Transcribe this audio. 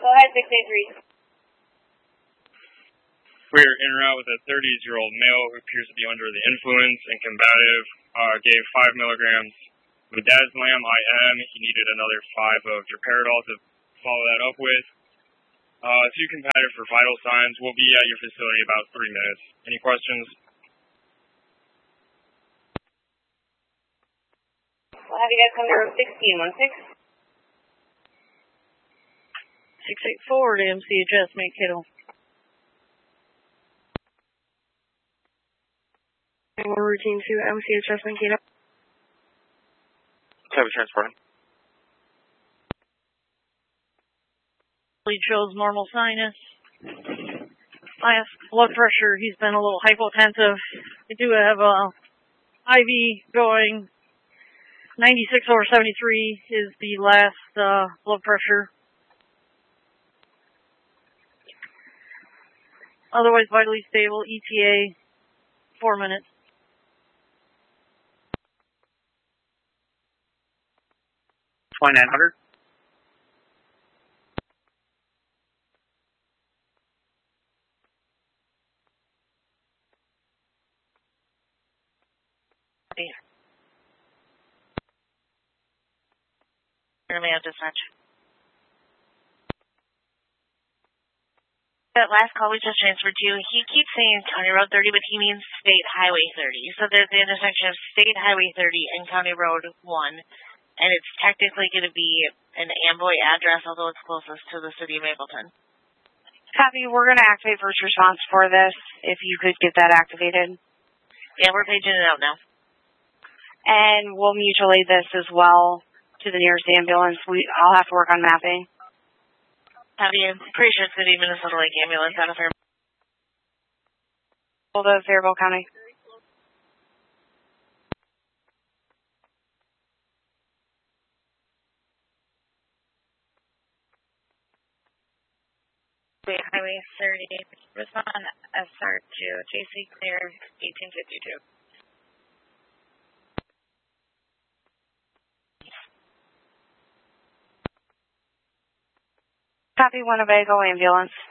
Go ahead, 683. We're en route with a 30-year-old male who appears to be under the influence and combative. Gave 5 milligrams of midazolam IM. He needed another 5 of droperidol to follow that up with. Too combative for vital signs. We'll be at your facility in about 3 minutes. Any questions? We'll have you guys come to room 1616. 684 to MCHS, make Kittle. Routine to MCHS, Mankato. Heavy transporting. He shows normal sinus. Last blood pressure, he's been a little hypotensive. I do have a IV going. 96/73 is the last blood pressure. Otherwise vitally stable. ETA 4 minutes. $2,900. May have dispatch. That last call we just transferred to, he keeps saying County Road 30, but he means State Highway 30. So there's the intersection of State Highway 30 and County Road 1, and it's technically going to be an Amboy address, although it's closest to the city of Mapleton. Copy, we're going to activate first response for this, if you could get that activated. Yeah, we're paging it out now. And we'll mutual aid this as well to the nearest ambulance. I'll have to work on mapping. Have you? Pretty sure it's City Minnesota Lake ambulance out of here. Hold of Faribault County. Highway 30, respond SR2, JC clear, 1852. Copy, Winnebago ambulance.